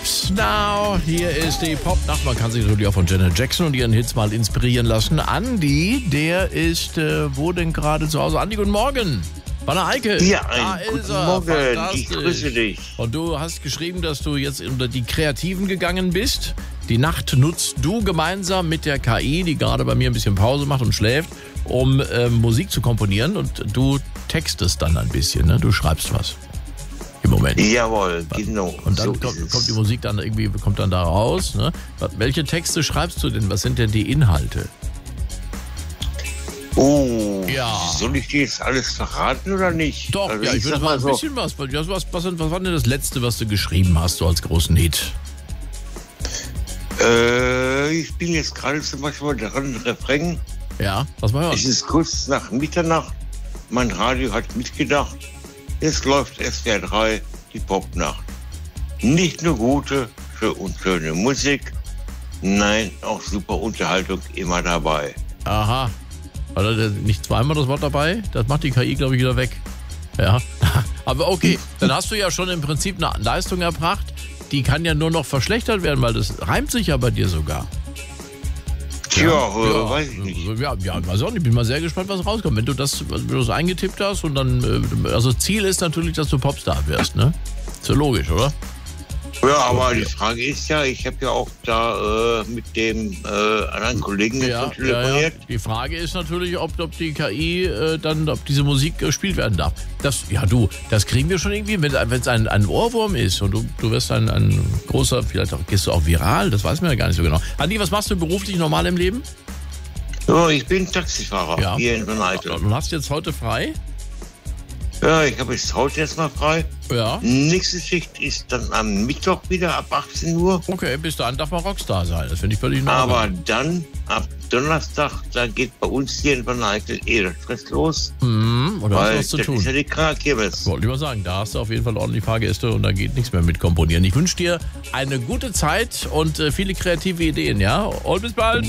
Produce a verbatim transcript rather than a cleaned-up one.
Steps Now. Hier ist die Pop-Nacht. Man kann sich natürlich auch von Janet Jackson und ihren Hits mal inspirieren lassen. Andi, der ist, äh, wo denn gerade zu Hause? Andi, guten Morgen. Banner Eike. Ja, da guten ist er. Morgen. Fantastisch. Ich grüße dich. Und du hast geschrieben, dass du jetzt unter die Kreativen gegangen bist. Die Nacht nutzt du gemeinsam mit der K I, die gerade bei mir ein bisschen Pause macht und schläft, um äh, Musik zu komponieren. Und du textest dann ein bisschen, ne? Du schreibst was. Im Moment. Jawohl, genau. Und dann so kommt, kommt die Musik dann irgendwie, kommt dann da raus. Ne? Welche Texte schreibst du denn? Was sind denn die Inhalte? Oh, Ja. Soll ich dir jetzt alles verraten oder nicht? Doch, Also ja, ich, ich würde mal ein so, bisschen was. Was, was, was, was war denn das Letzte, was du geschrieben hast, so als großen Hit? Äh, ich bin jetzt gerade zum Beispiel dran, Refrain. Ja, was war Es das? ist kurz nach Mitternacht. Mein Radio hat mitgedacht. Jetzt läuft S W R drei, die Popnacht. Nicht nur gute und schöne Musik, nein, auch super Unterhaltung immer dabei. Aha. War da nicht zweimal das Wort dabei? Das macht die K I, glaube ich, wieder weg. Ja. Aber okay, dann hast du ja schon im Prinzip eine Leistung erbracht. Die kann ja nur noch verschlechtert werden, weil das reimt sich ja bei dir sogar. Tja, Ja, äh, ja, weiß ich nicht. Ja, ja, weiß auch nicht. Bin mal sehr gespannt, was rauskommt. Wenn du das, wenn du das eingetippt hast und dann, äh, also Ziel ist natürlich, dass du Popstar wirst, ne? Ist ja logisch, oder? Ja, aber die Frage ist ja, ich habe ja auch da äh, mit dem äh, anderen Kollegen jetzt Ja, schon ja, telefoniert. ja. Die Frage ist natürlich, ob, ob die K I äh, dann, ob diese Musik gespielt werden darf. Das, ja du, das kriegen wir schon irgendwie, wenn es ein, ein Ohrwurm ist und du, du wirst ein, ein großer, vielleicht auch, gehst du auch viral, das weiß man ja gar nicht so genau. Andi, was machst du beruflich normal im Leben? So, ich bin Taxifahrer Ja. hier in Wanne-Eickel. Und hast jetzt heute frei? Ja, ich habe jetzt heute jetzt mal frei. Ja. Nächste Schicht ist dann am Mittwoch wieder ab achtzehn Uhr. Okay, bis dahin darf man Rockstar sein. Das finde ich völlig normal. Aber dann, ab Donnerstag, da geht bei uns hier in Wanne-Eickel eh der Stress los. Mhm, oder hast du Weil was zu das tun? ist ja die Krankenkirmes. Wollte ich mal sagen, da hast du auf jeden Fall ordentlich Fahrgäste und da geht nichts mehr mit komponieren. Ich wünsche dir eine gute Zeit und äh, viele kreative Ideen, ja? Und bis bald!